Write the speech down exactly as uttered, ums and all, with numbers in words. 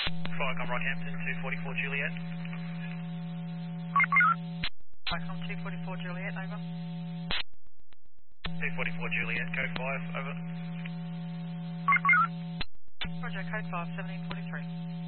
Viacom Rockhampton, two forty-four Juliet. Viacom two forty-four Juliet, over. two forty-four Juliet, code five, over. Roger, code five, seventeen forty-three.